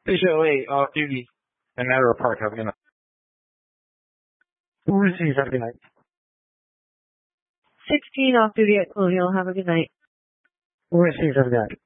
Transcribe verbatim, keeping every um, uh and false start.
Station oh eight, off duty. And Matter Park, have a good night. Receive, have a good night. sixteen off duty at Colonial, have a good night. Receive, have a good night.